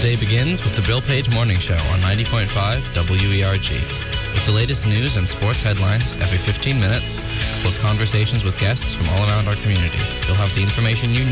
Day begins with the Bill Page Morning Show on 90.5 WERG. With the latest news and sports headlines every 15 minutes, plus conversations with guests from all around our community. You'll have the information you need